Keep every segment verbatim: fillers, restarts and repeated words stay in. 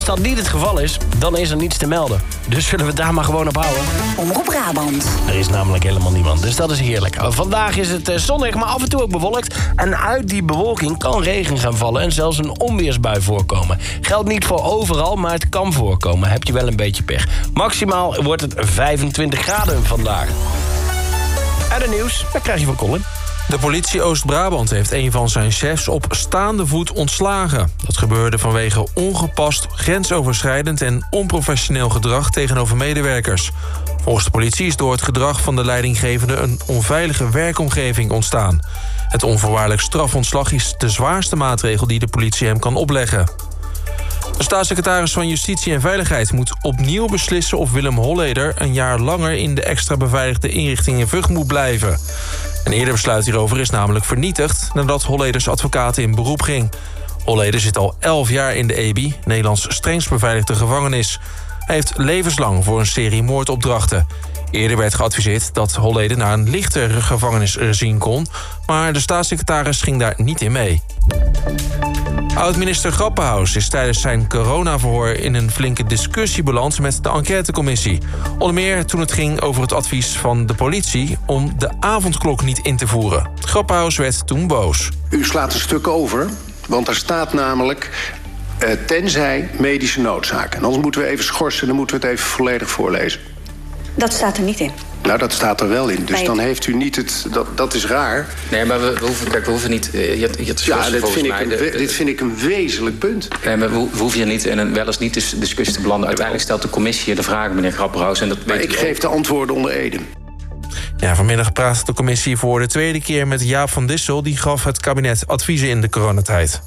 Als dat niet het geval is, dan is er niets te melden. Dus zullen we het daar maar gewoon op houden. Omroep Brabant. Er is namelijk helemaal niemand, dus dat is heerlijk. Vandaag is het zonnig, maar af en toe ook bewolkt. En uit die bewolking kan regen gaan vallen en zelfs een onweersbui voorkomen. Geldt niet voor overal, maar het kan voorkomen. Heb je wel een beetje pech. Maximaal wordt het vijfentwintig graden vandaag. En het nieuws, dat krijg je van Colin. De politie Oost-Brabant heeft een van zijn chefs op staande voet ontslagen. Dat gebeurde vanwege ongepast, grensoverschrijdend en onprofessioneel gedrag tegenover medewerkers. Volgens de politie is door het gedrag van de leidinggevende een onveilige werkomgeving ontstaan. Het onvoorwaardelijk strafontslag is de zwaarste maatregel die de politie hem kan opleggen. De staatssecretaris van Justitie en Veiligheid moet opnieuw beslissen of Willem Holleder een jaar langer in de extra beveiligde inrichting in Vught moet blijven. Een eerder besluit hierover is namelijk vernietigd nadat Holleders advocaat in beroep ging. Holleder zit al elf jaar in de E B I, Nederlands strengst beveiligde gevangenis. Hij heeft levenslang voor een serie moordopdrachten. Eerder werd geadviseerd dat Holleder naar een lichter gevangenisregime kon, maar de staatssecretaris ging daar niet in mee. Oud-minister Grapperhaus is tijdens zijn coronaverhoor in een flinke discussie beland met de enquêtecommissie. Onder meer toen het ging over het advies van de politie om de avondklok niet in te voeren. Grapperhaus werd toen boos. U slaat een stuk over, want daar staat namelijk uh, tenzij medische noodzaak. En anders moeten we even schorsen, dan moeten we het even volledig voorlezen. Dat staat er niet in. Nou, dat staat er wel in. Dus dan heeft u niet het... Dat, dat is raar. Nee, maar we, we, hoeven, kijk, we hoeven niet... Uh, je, je ja, dit vind, mij, ik een, de, de, dit vind ik een wezenlijk punt. Nee, maar we, we hoeven hier niet in een wel eens niet discussie te belanden. Uiteindelijk stelt de commissie hier de vragen, meneer Grapperhaus. En dat maar weet ik geef de antwoorden onder Ede. Ja, vanmiddag praatte de commissie voor de tweede keer met Jaap van Dissel. Die gaf het kabinet adviezen in de coronatijd.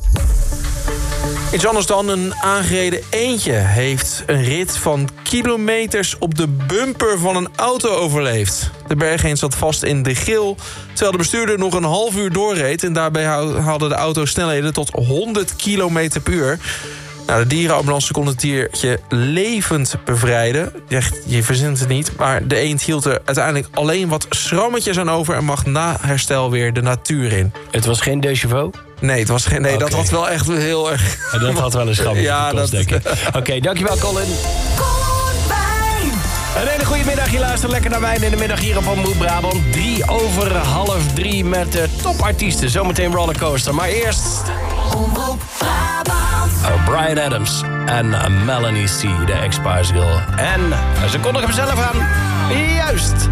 Iets anders dan een aangereden eendje heeft een rit van kilometers op de bumper van een auto overleefd. De bergeend zat vast in de grill, terwijl de bestuurder nog een half uur doorreed. En daarbij hadden de auto's snelheden tot honderd kilometer per uur. Nou, de dierenambulance kon het diertje levend bevrijden. Echt, je verzint het niet, maar de eend hield er uiteindelijk alleen wat schrammetjes aan over en mag na herstel weer de natuur in. Het was geen déjà vu? Nee, het was geen, nee okay. dat had wel echt heel erg... Ja, dat had wel een schrammetje ja, gekost, dat... denk ik. Oké, okay, dankjewel Colin. Een hele goede middag, je luistert lekker naar Wijn in de middag hier op Omroep Brabant. Drie over half drie met de topartiesten. Zometeen Rollercoaster, maar eerst... Omroep Brabant. Oh, Bryan Adams en Melanie C, de ex-Spice Girl. En ze kondigen hem zelf aan. Juist.